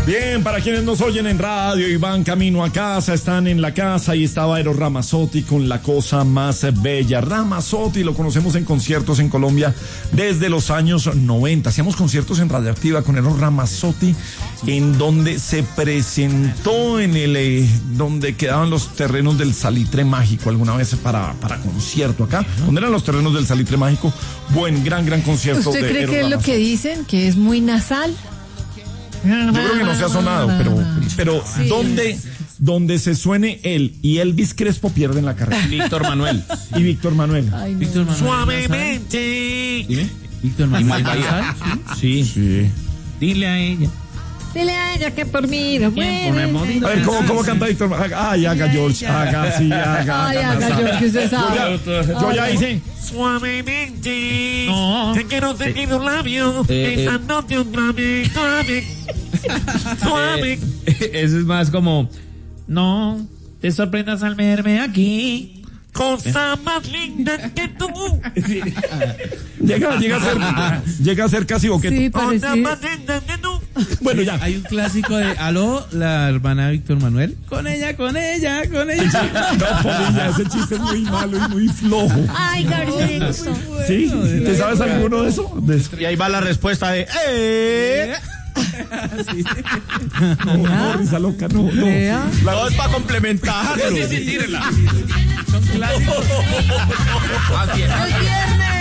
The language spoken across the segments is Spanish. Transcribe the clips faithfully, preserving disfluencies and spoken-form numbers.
Bien, para quienes nos oyen en radio y van camino a casa, están en la casa y estaba Eros Ramazzotti con La Cosa Más Bella. Ramazzotti lo conocemos en conciertos en Colombia desde los años noventa. Hacíamos conciertos en Radioactiva con Eros Ramazzotti, en donde se presentó en el, eh, donde quedaban los terrenos del Salitre Mágico alguna vez para, para concierto acá. ¿Dónde eran los terrenos del Salitre Mágico? Buen, gran, gran concierto. ¿Usted de cree Eros que es lo Ramazzotti. que dicen, que es muy nasal? Yo creo que no se ha sonado, pero, pero Sí. donde, donde se suene él y Elvis Crespo pierden la carrera. Víctor Manuel. Y Víctor Manuel. Ay, no. Víctor Manuel. Suavemente. Dime. Víctor Manuel. Sí. Sí. Dile a ella. Dile a ella que por mí no Tiempo, me muere. morí. A ver, ¿cómo, cómo canta Víctor Manuel? Ay, haga George, haga, sí, haga. Ay, haga, haga, George, que usted sabe. Yo ya, yo ya hice. Suavemente. No. Te quiero sentir un labio. Eh, eh. Besándote otra vez. Suave. Suave. Eh, eso es más como, no te sorprendas al verme aquí. Cosa más linda que tú. Llega, llega a ser, llega a ser casi boqueto. Sí, Cosa parecido. más linda que tú. Bueno, ya. Hay un clásico de Aló, la hermana Víctor Manuel. Con ella, con ella, con ella. No, Polilla, ese chiste es muy malo y muy flojo. Ay, Gabriel. ¿Sí? ¿Te sabes alguno de eso? De eso. Y ahí va la respuesta de, ¡eh! No, no, risa loca, no, no. Vea. La- Todo es para complementarlo. Sí, sí, tírela. Son clásicos. Así es. ¡El viernes!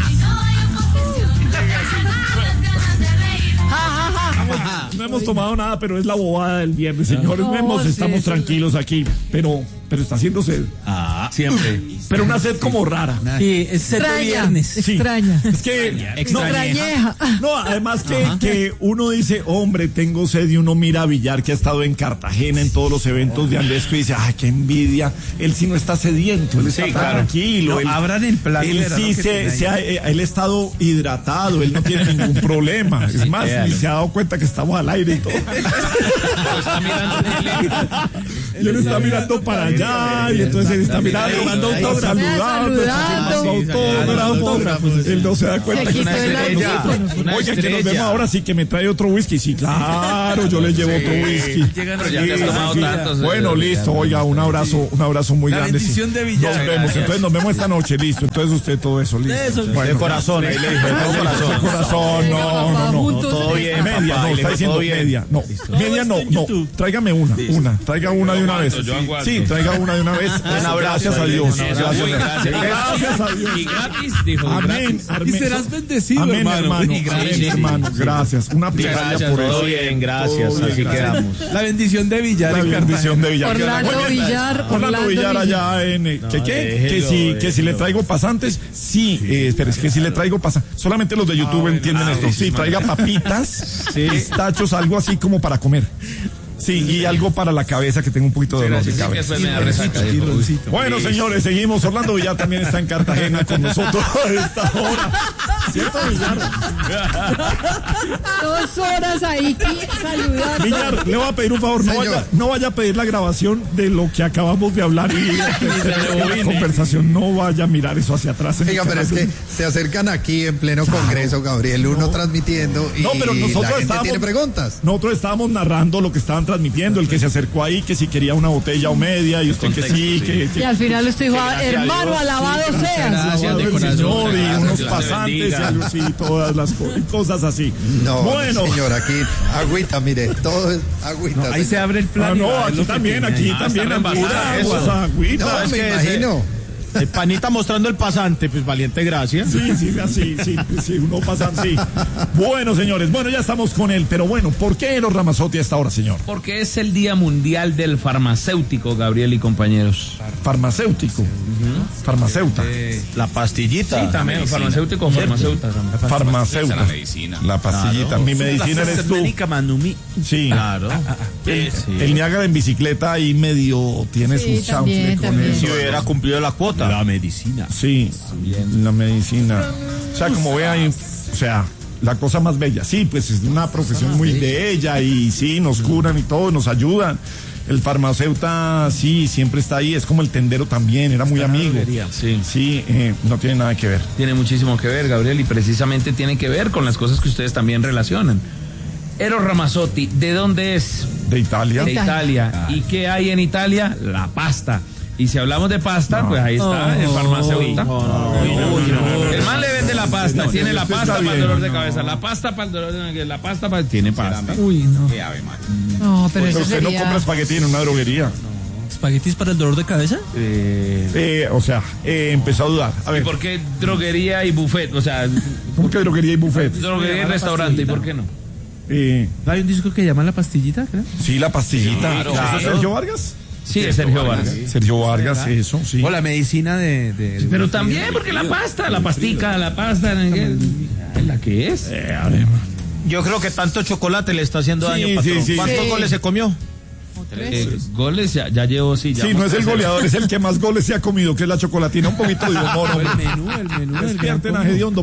No hemos tomado nada, pero es la bobada del viernes, señores. No hemos, sí, estamos sí. tranquilos aquí, pero, pero está haciendo sed. Ah, siempre. Pero una sed como rara. Sí, es sete Extraña, viernes. Sí. extraña. Es que Extrañeja. no, además que, que uno dice, hombre, tengo sed, y uno mira a Villar, que ha estado en Cartagena en todos los eventos de Andesco, y dice, ay, qué envidia. Él sí no está sediento, él está Sí, claro. tranquilo. No, él, abran el plan de él verano sí que se, tiene se ha, ahí. eh, él ha estado hidratado, él no tiene ningún problema. Es más, claro. ni se ha dado cuenta que estamos al aire y todo. Está mirando tele. Y uno está mirando para allá, y entonces él está mirando, mirando autógrafos, saludando, saludando. autógrafos, autógrafos. Él no se da cuenta Se que quitó está el estrella. audífono. Una Oiga, que nos vemos estrella. ahora, sí, que me trae otro whisky. Sí, claro, yo le llevo otro whisky. Llegan Pero ya te has tomado Sí. tantos. Bueno, listo, oiga, un abrazo, un abrazo muy La grande. sí. bendición de Villar. Nos vemos, entonces nos vemos esta noche, listo. Entonces usted todo eso, listo. Eso, Bueno, de corazón, ahí le dije, de de corazón. corazón, corazón, no, no, no. Juntos, todo sí. bien. Media, papá, no, y le está dijo, diciendo todo bien. media, no, media no, no, tráigame una, una, traiga una de una vez. Sí, traiga una de una vez. Un abrazo. Gracias a Dios. Un abrazo. Gracias. Muy gracias. Gracias a Dios. Y gratis, dijo. Amén, gratis. amén. Y serás bendecido, Amén, hermano. hermano. Y gracias. Amén, Sí, sí, hermano. sí. Gracias. Una plegaria Gracias, por eso. todo bien, gracias. Todo bien, Así gracias. quedamos. La bendición de Villar. La en bendición de Villar. Orlando Muy bien. Villar, Orlando Orlando Villar Villar. allá en... eh, ¿Qué, qué? déjelo, que si, que si le déjelo. traigo pasantes, sí, eh, espera, es que si le traigo pasantes, solamente los de YouTube entienden esto. Sí, traiga papitas, pistachos, algo así como para comer. Sí, y algo para la cabeza, que tengo un poquito de dolor de Gracias, sí, que cabeza. después me da resaca, dijo. Bueno, señores, seguimos. Orlando Villar también está en Cartagena con nosotros a esta hora. ¿Cierto, Villar? Dos horas ahí saludando. Villar, le voy a pedir un favor, no Señor. vaya, no vaya a pedir la grabación de lo que acabamos de hablar y la conversación, no vaya a mirar eso hacia atrás. en el Oiga, pero es canal. que se acercan aquí en pleno congreso, Gabriel, uno transmitiendo y No, pero nosotros la gente estábamos- tiene preguntas. Nosotros estábamos narrando lo que estaban transmitiendo, el que se acercó ahí, que si quería una botella o media, y usted que contexto, sí, sí. que, que Y al final usted dijo, gracias a hermano, Dios, alabado sí, seas. gracias. alabado de el corazón, Señor, y gracias, unos Dios te pasantes y bendiga. algo así, todas las co- cosas así. No, bueno, señor, aquí agüita, mire, todo es agüita. Ahí se señor. abre el plan. ah, y no, va, es aquí lo que también, tiene aquí ahí. también, está pura reembasada agua, eso. agüita. No, es me que imagino. El panita mostrando el pasante, pues valiente gracia. Sí, sí, así, sí, sí, uno pasa así. Bueno, señores, bueno, ya estamos con él, pero bueno, ¿por qué Eros Ramazzotti a esta hora, señor? Porque es el Día Mundial del Farmacéutico, Gabriel y compañeros. Farmacéutico, farmacéuta, La pastillita. Sí, también, farmacéutico o farmacéuta. farmacéuta, La medicina. la pastillita, mi medicina eres tú. Manumi. Sí, Claro. el, Sí. el Niágara en bicicleta ahí medio tiene Sí, sus también, chanfle con también. eso. Si hubiera cumplido la cuota. La medicina. Sí, la medicina. O sea, como ve ahí, o sea, la cosa más bella. Sí, pues es una profesión muy de ella y sí, nos curan y todo, nos ayudan. El farmacéuta, sí, siempre está ahí, es como el tendero también, era muy amigo. Sí. Sí, eh, no tiene nada que ver. Tiene muchísimo que ver, Gabriel, y precisamente tiene que ver con las cosas que ustedes también relacionan. Eros Ramazzotti, ¿de dónde es? De Italia. De Italia. ¿Y qué hay en Italia? La pasta. Y si hablamos de pasta, pues ahí está, el farmacéutico. El man le vende la pasta, No, tiene la usted pasta está para el bien, dolor de no. cabeza, la pasta para el dolor de cabeza, la pasta para... Tiene pasta. Uy, no. No, pero Pero eso usted no sería... compra espagueti en una droguería. ¿Espaguetis para el dolor de cabeza? Eh, Eh, o sea, eh, empezó a dudar. A ¿Y ver, por qué droguería y buffet? O sea, ¿cómo que droguería y buffet? droguería y restaurante, ¿y por qué no? Eh, ¿Hay un disco que llama La Pastillita, creo? sí, la pastillita. Claro. ¿Eso es Sergio Vargas? Sí, es Sergio Vargas. Sergio Vargas, eso, sí. O la medicina de... de- Pero también, porque la pasta, la pastica, la pasta. ¿La qué es? Eh, a ver. Yo creo que tanto chocolate le está haciendo Sí, daño, sí, patrón. sí. ¿Cuántos Sí. goles se comió? Eh, goles ya, ya llevo, sí. Ya Sí, no es el goleador, es el que más goles se ha comido, que es la chocolatina. Un poquito de humor, hombre. El menú, el menú. del Despierten gran a Gediondo.